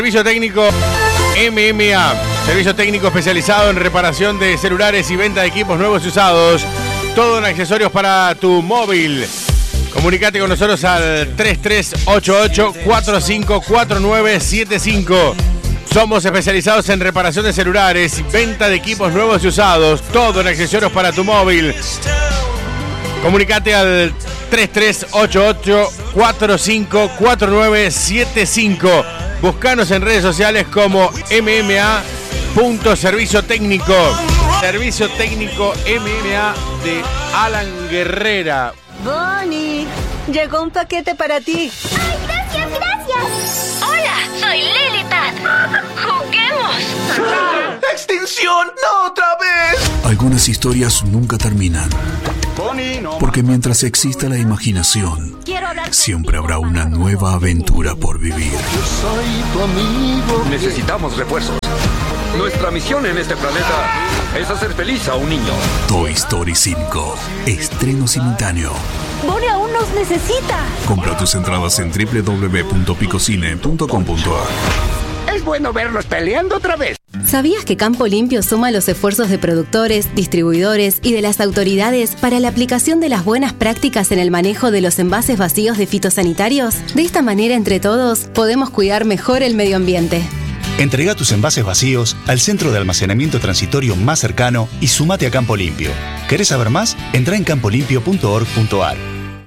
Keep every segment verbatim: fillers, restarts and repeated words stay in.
Servicio técnico M M A. Servicio técnico especializado en reparación de celulares y venta de equipos nuevos y usados. Todo en accesorios para tu móvil. Comunicate con nosotros al tres tres ocho ocho, cuatro cinco cuatro nueve siete cinco. Somos especializados en reparación de celulares y venta de equipos nuevos y usados. Todo en accesorios para tu móvil. Comunicate al tres tres ocho ocho, cuatro cinco cuatro nueve siete cinco. Buscanos en redes sociales como M M A punto servicio técnico. Servicio técnico M M A de Alan Guerrera. Bonnie, llegó un paquete para ti. ¡Ay, gracias, gracias! Hola, soy Lilipad. ¡Juguemos! ¡Extinción! ¡No otra vez! Algunas historias nunca terminan. Porque mientras exista la imaginación, siempre habrá una nueva aventura por vivir. Soy tu amigo. Necesitamos refuerzos. Nuestra misión en este planeta es hacer feliz a un niño. Toy Story cinco. Estreno simultáneo. Bonnie aún nos necesita. Compra tus entradas en doble u doble u doble u punto picocine punto com punto a r. Es bueno verlos peleando otra vez. ¿Sabías que Campo Limpio suma los esfuerzos de productores, distribuidores y de las autoridades para la aplicación de las buenas prácticas en el manejo de los envases vacíos de fitosanitarios? De esta manera, entre todos, podemos cuidar mejor el medio ambiente. Entrega tus envases vacíos al centro de almacenamiento transitorio más cercano y súmate a Campo Limpio. ¿Querés saber más? Entra en campo limpio punto org punto a r.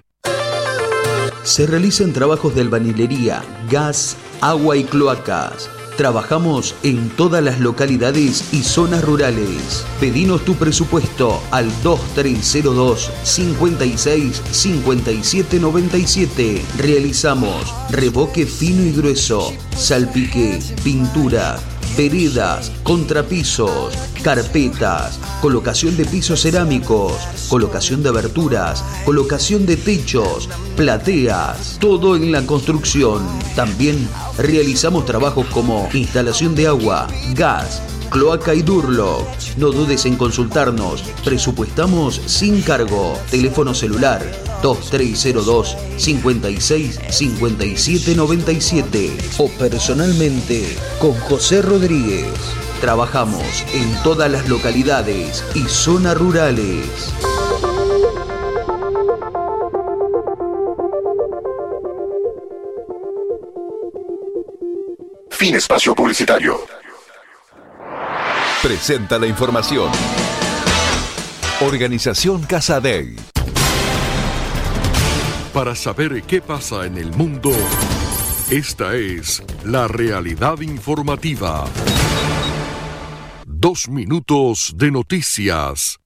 Se realizan trabajos de albañilería, gas, agua y cloacas. Trabajamos en todas las localidades y zonas rurales. Pedinos tu presupuesto al dos tres cero dos, cinco seis, cinco siete nueve siete. Realizamos revoque fino y grueso, salpique, pintura, veredas, contrapisos, carpetas, colocación de pisos cerámicos, colocación de aberturas, colocación de techos, plateas, todo en la construcción. También realizamos trabajos como instalación de agua, gas, cloaca y Durlock. No dudes en consultarnos. Presupuestamos sin cargo. Teléfono celular dos tres cero dos, cinco seis, cinco siete nueve siete o personalmente con José Rodríguez. Trabajamos en todas las localidades y zonas rurales. Fin espacio publicitario. Presenta la información. Organización Casadei. Para saber qué pasa en el mundo, esta es la realidad informativa. Dos minutos de noticias.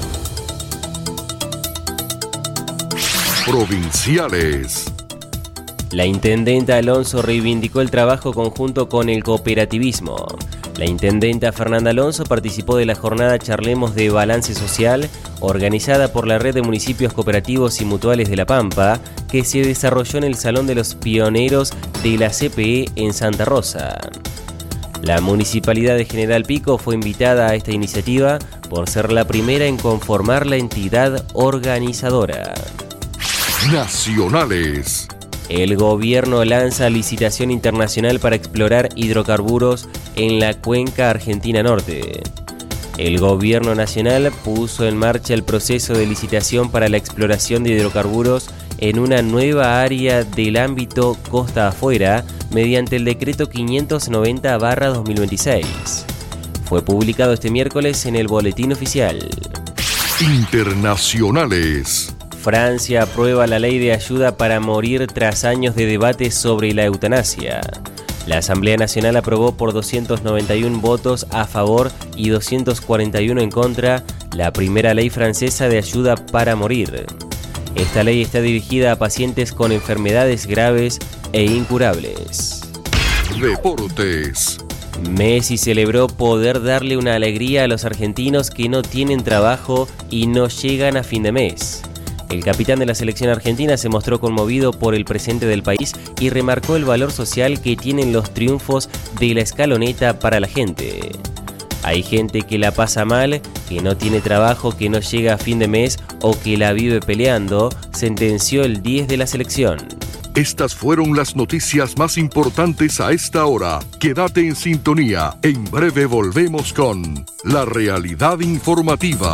Provinciales. La intendenta Alonso reivindicó el trabajo conjunto con el cooperativismo. La intendenta Fernanda Alonso participó de la jornada Charlemos de Balance Social, organizada por la Red de Municipios Cooperativos y Mutuales de La Pampa, que se desarrolló en el Salón de los Pioneros de la C P E en Santa Rosa. La Municipalidad de General Pico fue invitada a esta iniciativa por ser la primera en conformar la entidad organizadora. Nacionales. El gobierno lanza licitación internacional para explorar hidrocarburos en la cuenca argentina norte. El gobierno nacional puso en marcha el proceso de licitación para la exploración de hidrocarburos en una nueva área del ámbito costa afuera mediante el decreto quinientos noventa barra dos mil veintiséis. Fue publicado este miércoles en el Boletín Oficial. Internacionales. Francia aprueba la ley de ayuda para morir tras años de debate sobre la eutanasia. La Asamblea Nacional aprobó por doscientos noventa y uno votos a favor y doscientos cuarenta y uno en contra la primera ley francesa de ayuda para morir. Esta ley está dirigida a pacientes con enfermedades graves e incurables. Deportes. Messi celebró poder darle una alegría a los argentinos que no tienen trabajo y no llegan a fin de mes. El capitán de la selección argentina se mostró conmovido por el presente del país y remarcó el valor social que tienen los triunfos de la escaloneta para la gente. Hay gente que la pasa mal, que no tiene trabajo, que no llega a fin de mes o que la vive peleando, sentenció el diez de la selección. Estas fueron las noticias más importantes a esta hora. Quédate en sintonía. En breve volvemos con La Realidad Informativa.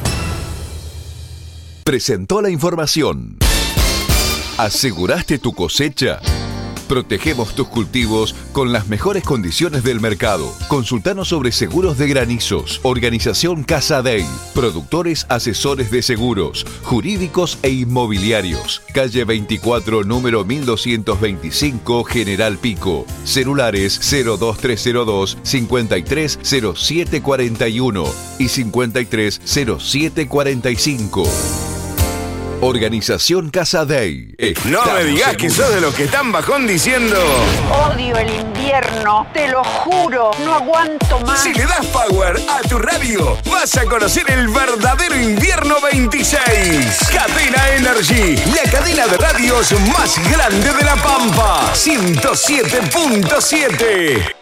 Presentó la información. ¿Aseguraste tu cosecha? Protegemos tus cultivos con las mejores condiciones del mercado. Consultanos sobre seguros de granizos. Organización Casa Dey. Productores asesores de seguros, jurídicos e inmobiliarios. Calle veinticuatro, número mil doscientos veinticinco, General Pico. Celulares cero dos tres cero dos, cincuenta y tres cero siete cuarenta y uno y cincuenta y tres cero siete cuarenta y cinco. Organización Casa Dey. No me digas que sos de los que están bajón diciendo: odio el invierno, te lo juro, no aguanto más. Si le das power a tu radio, vas a conocer el verdadero invierno veintiséis. Cadena Energy, la cadena de radios más grande de La Pampa. ciento siete punto siete.